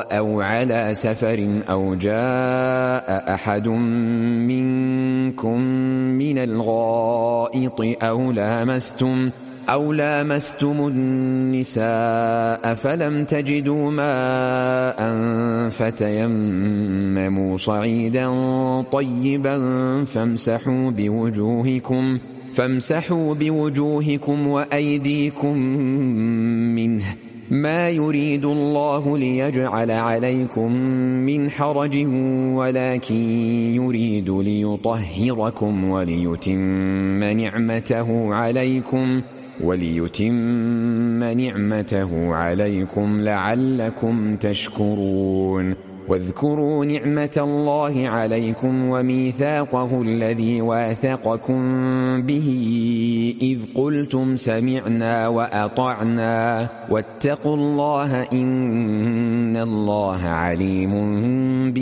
أو على سفر أو جاء أحد منكم من الغائط أو لامستم النساء فلم تجدوا ماء فتيمموا صعيدا طيبا فامسحوا بوجوهكم وأيديكم منه ما يريد الله ليجعل عليكم من حرج ولكن يريد ليطهركم وليتم نعمته عليكم لعلكم تشكرون. واذكروا نعمة الله عليكم وميثاقه الذي واثقكم به إذ قلتم سمعنا وأطعنا واتقوا الله إن الله عليم